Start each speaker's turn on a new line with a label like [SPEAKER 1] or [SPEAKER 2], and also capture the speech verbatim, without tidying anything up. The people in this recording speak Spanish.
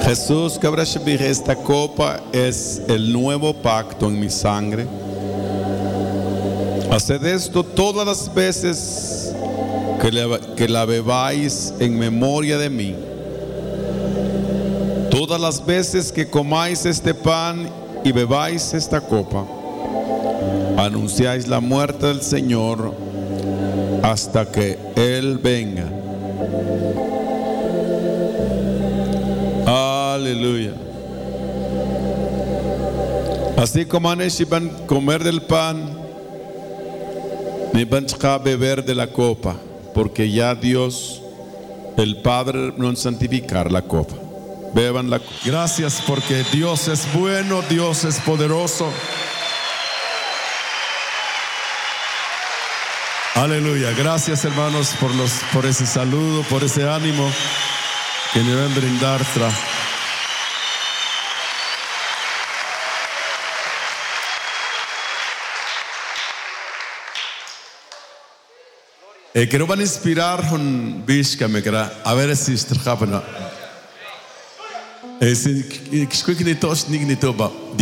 [SPEAKER 1] Jesús, que habrá recibido esta copa es el nuevo pacto en mi sangre. Haced esto todas las veces que la, que la bebáis en memoria de mí. Todas las veces que comáis este pan y bebáis esta copa, anunciáis la muerte del Señor hasta que Él venga. Aleluya. Así como han hecho van a comer del pan, ni van a beber de la copa, porque ya Dios, el Padre, nos santificar la copa. Beban la copa.
[SPEAKER 2] Gracias porque Dios es bueno, Dios es poderoso. Aleluya. Gracias, hermanos, por los, por ese saludo, por ese ánimo que me van a brindar. Tra. Eh, quiero van a inspirar un bicho que me quiera a ver si es trabajando. Eh, si, si, si, si, si, si, si, si,